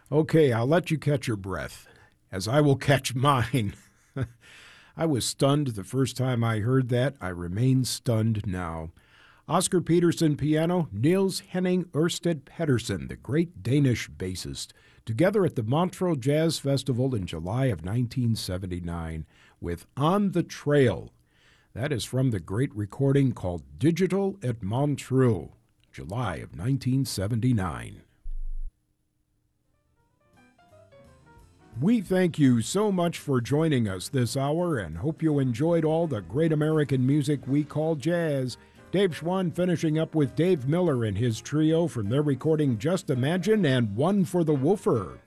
Okay, I'll let you catch your breath, as I will catch mine. I was stunned the first time I heard that. I remain stunned now. Oscar Peterson piano, Niels Henning Ørsted Pedersen, the great Danish bassist, together at the Montreux Jazz Festival in July of 1979 with On the Trail. That is from the great recording called Digital at Montreux, July of 1979. We thank you so much for joining us this hour and hope you enjoyed all the great American music we call jazz. Dave Schwann finishing up with Dave Miller and his trio from their recording Just Imagine and One for the Woofer.